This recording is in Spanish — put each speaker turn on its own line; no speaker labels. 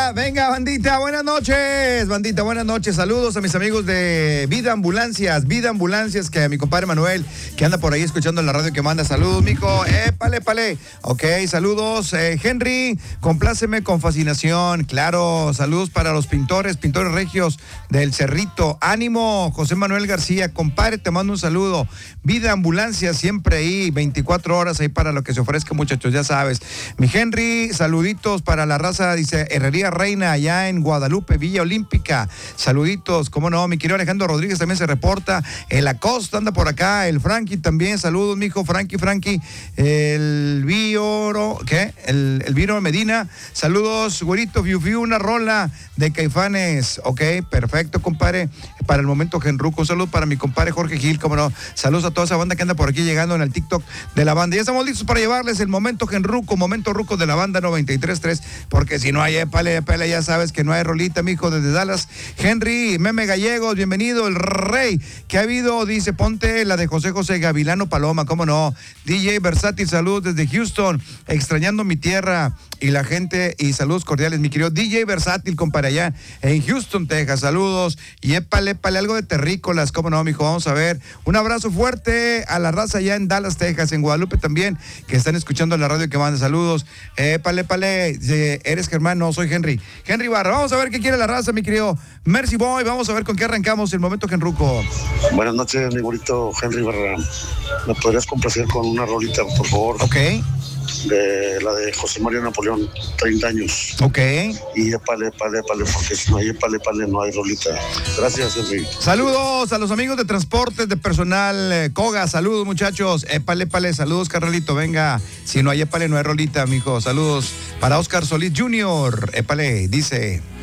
Venga, bandita, buenas noches. Bandita, buenas noches. Saludos a mis amigos de Vida Ambulancias, que a mi compadre Manuel, que anda por ahí escuchando en la radio, que manda saludos, mijo. Pale. Ok, saludos. Henry, compláceme con fascinación. Claro, saludos para los pintores regios del Cerrito. Ánimo, José Manuel García, compadre, te mando un saludo. Vida Ambulancias, siempre ahí, 24 horas ahí para lo que se ofrezca, muchachos, ya sabes. Mi Henry, saluditos para la raza, dice Herrería Reina, allá en Guadalupe, Villa Olímpica. Saluditos, cómo no, mi querido Alejandro Rodríguez también se reporta. El Acosta anda por acá, el Frankie también, saludos, mijo, Frankie. El Viro Medina, saludos, güerito, Fiu, una rola de Caifanes. Ok, perfecto, compadre. Para el momento Genruco, un saludo para mi compadre Jorge Gil, cómo no. Saludos a toda esa banda que anda por aquí llegando en el TikTok de la banda. Ya estamos listos para llevarles el momento Genruco, momento ruco de la banda 93.3, porque si no hay épale, ya sabes que no hay rolita, mijo, desde Dallas. Henry, Meme Gallegos, bienvenido, el rey que ha habido, dice, ponte la de José Gavilano Paloma, cómo no. DJ Versátil, saludos desde Houston, extrañando mi tierra y la gente, y saludos cordiales, mi querido DJ Versátil, compadre, allá en Houston, Texas, saludos, y épale, algo de terrícolas, cómo no, mijo, vamos a ver. Un abrazo fuerte a la raza allá en Dallas, Texas, en Guadalupe también, que están escuchando la radio, que manda saludos. Épale, eres Germán, no, soy Henry Barra. Vamos a ver qué quiere la raza, mi querido Mercy Boy, vamos a ver con qué arrancamos el momento Genruco.
Buenas noches, mi bonito Henry Barra. ¿Me podrías complacer con una rolita, por favor?
Ok.
De la de José María Napoleón, 30 años.
Ok.
Y épale, porque si no hay épale, no hay rolita. Gracias, Henry.
Saludos a los amigos de transportes de personal Coga, saludos, muchachos. Épale, saludos, carnalito, venga. Si no hay épale, no hay rolita, mijo. Saludos para Oscar Solís Jr. Épale, dice...